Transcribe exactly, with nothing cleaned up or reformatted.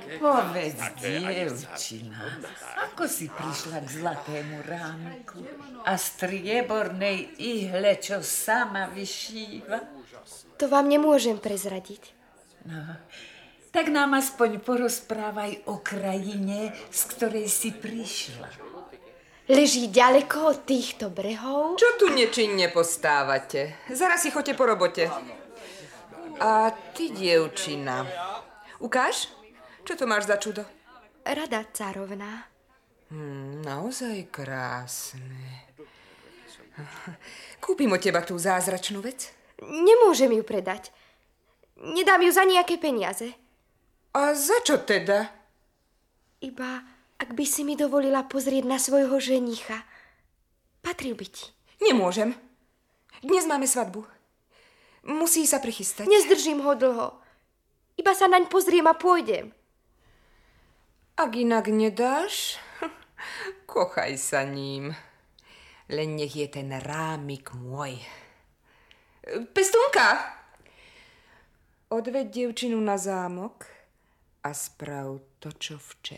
Povedz, dievčina, ako si prišla k zlatému rámku a striebornej ihle, čo sama vyšíva? To vám nemôžem prezradiť. No, tak nám aspoň porozprávaj o krajine, z ktorej si prišla. Leží ďaleko od týchto brehov? Čo tu nečinne postávate? Zaraz si choďte po robote. A ty, dievčina, ukáž, čo to máš za čudo? Rada cárovná. Hmm, naozaj krásne. Kúpim od teba tú zázračnú vec? Nemôžem ju predať. Nedám ju za nejaké peniaze. A za čo teda? Iba, ak by si mi dovolila pozrieť na svojho ženicha. Patril by ti. Nemôžem. Dnes máme svadbu. Musí sa prichystať. Nezdržím ho dlho. Iba sa naň pozriem a pôjdem. Ak inak nedáš, kochaj sa ním. Len nech je ten rámik môj. Pestúnka! Odveď dievčinu na zámok a sprav to, čo včera.